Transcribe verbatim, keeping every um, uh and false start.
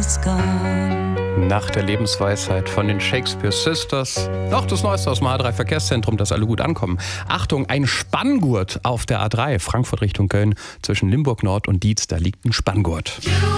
it's gone. Nach der Lebensweisheit von den Shakespeare Sisters. Auch das Neueste aus dem A drei Verkehrszentrum, dass alle gut ankommen. Achtung, ein Spanngurt auf der A drei, Frankfurt Richtung Köln, zwischen Limburg Nord und Dietz, da liegt ein Spanngurt.